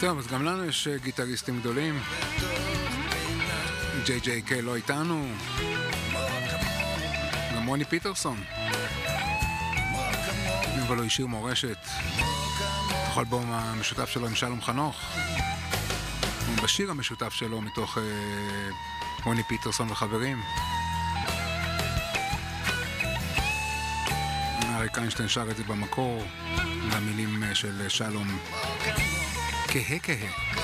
טוב, אז גם לנו יש גיטריסטים גדולים. ג'יי ג'יי קיי לא איתנו, גם רוני פיטרסון, אבל הוא השאיר מורשת בכל בום המשותף שלו עם שלום חנוך, בשיר המשותף שלו מתוך רוני פיטרסון וחברים. אריק איינשטיין שר את זה במקור, למילים של שלום. כהה כהה.